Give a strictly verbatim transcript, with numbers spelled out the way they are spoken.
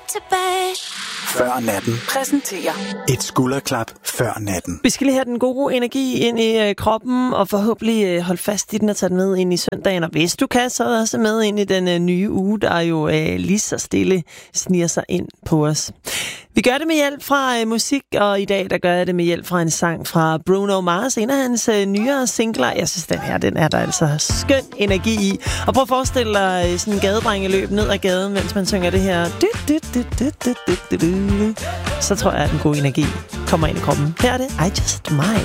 tilbage. Før natten præsenterer et skulderklap før natten. Vi skal lige have den gode energi ind i øh, kroppen, og forhåbentlig øh, holde fast i den og tage den med ind i søndagen. Og hvis du kan, så også med ind i den øh, nye uge, der jo øh, lige så stille sniger sig ind på os. Vi gør det med hjælp fra øh, musik, og i dag der gør jeg det med hjælp fra en sang fra Bruno Mars, en af hans øh, nyere singler. Jeg synes, den her, den er der altså skøn energi i. Og prøv at forestille dig øh, sådan en gadedrengeløb ned ad gaden, mens man synger det her. Du, du, du, du, du, du, du, du. Så tror jeg, at den gode energi kommer ind i kroppen. Her er det I Just Might.